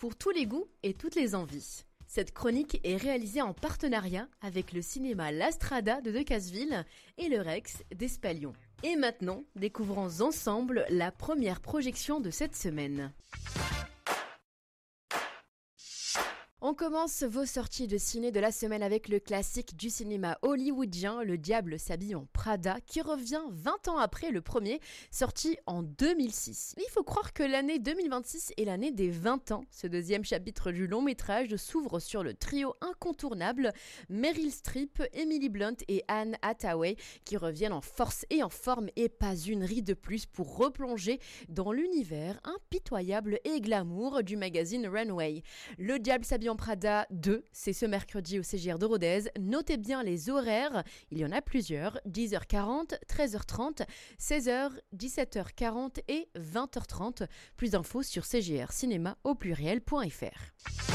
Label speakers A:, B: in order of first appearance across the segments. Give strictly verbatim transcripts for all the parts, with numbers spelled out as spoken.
A: pour tous les goûts et toutes les envies. Cette chronique est réalisée en partenariat avec le cinéma La Strada de Decazeville et le Rex d'Espalion. Et maintenant, découvrons ensemble la première projection de cette semaine. On commence vos sorties de ciné de la semaine avec le classique du cinéma hollywoodien, Le Diable s'habille en Prada, qui revient vingt ans après le premier, sorti en deux mille six. Il faut croire que l'année deux mille vingt-six est l'année des vingt ans. Ce deuxième chapitre du long métrage s'ouvre sur le trio incontournable Meryl Streep, Emily Blunt et Anne Hathaway, qui reviennent en force et en forme et pas une ride de plus pour replonger dans l'univers impitoyable et glamour du magazine Runway. Le Diable s'habille en Prada deux, c'est ce mercredi au C G R de Rodez. Notez bien les horaires, il y en a plusieurs, dix heures quarante, treize heures trente, seize heures, dix-sept heures quarante et vingt heures trente. Plus d'infos sur c g r cinéma au pluriel point f r.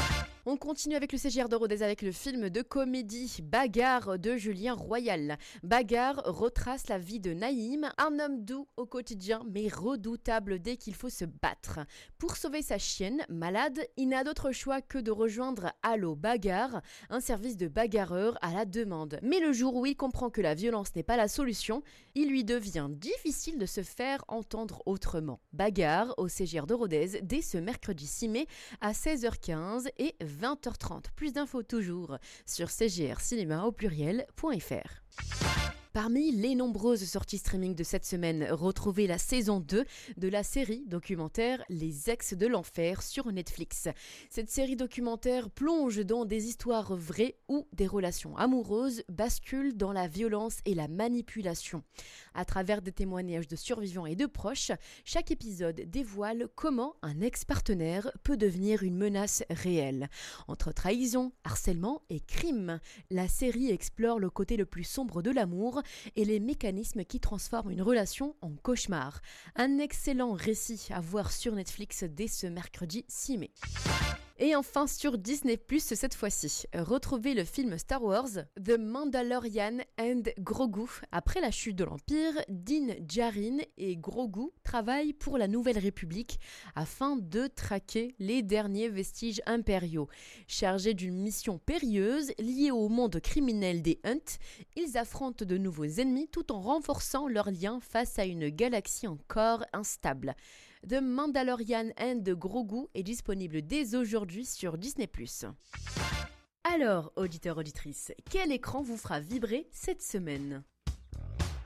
A: On continue avec le C G R de Rodez avec le film de comédie Bagarre de Julien Royal. Bagarre retrace la vie de Naïm, un homme doux au quotidien mais redoutable dès qu'il faut se battre. Pour sauver sa chienne, malade, il n'a d'autre choix que de rejoindre Allo Bagarre, un service de bagarreur à la demande. Mais le jour où il comprend que la violence n'est pas la solution, il lui devient difficile de se faire entendre autrement. Bagarre au C G R de Rodez dès ce mercredi six mai à seize heures quinze et vingt heures trente. Plus d'infos toujours sur c g r cinéma au pluriel point f r. Parmi les nombreuses sorties streaming de cette semaine, retrouvez la saison deux de la série documentaire Les Ex de l'Enfer sur Netflix. Cette série documentaire plonge dans des histoires vraies où des relations amoureuses basculent dans la violence et la manipulation. À travers des témoignages de survivants et de proches, chaque épisode dévoile comment un ex-partenaire peut devenir une menace réelle. Entre trahison, harcèlement et crime, la série explore le côté le plus sombre de l'amour et les mécanismes qui transforment une relation en cauchemar. Un excellent récit à voir sur Netflix dès ce mercredi six mai. Et enfin sur Disney plus, cette fois-ci, retrouvez le film Star Wars, The Mandalorian and Grogu. Après la chute de l'Empire, Din Djarin et Grogu travaillent pour la Nouvelle République afin de traquer les derniers vestiges impériaux. Chargés d'une mission périlleuse liée au monde criminel des Hunt, ils affrontent de nouveaux ennemis tout en renforçant leurs liens face à une galaxie encore instable. The Mandalorian and Grogu est disponible dès aujourd'hui sur Disney plus. Alors, auditeurs, auditrices, quel écran vous fera vibrer cette semaine ?